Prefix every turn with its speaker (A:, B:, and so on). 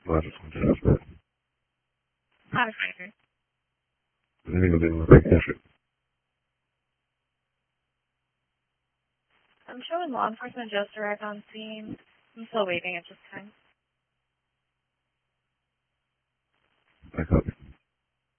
A: Well, I just want to ask that.
B: Hi, Fraser.
A: Anything within the right country.
B: I'm showing law enforcement just arrived on scene. I'm still waiting at this time.
A: I copy.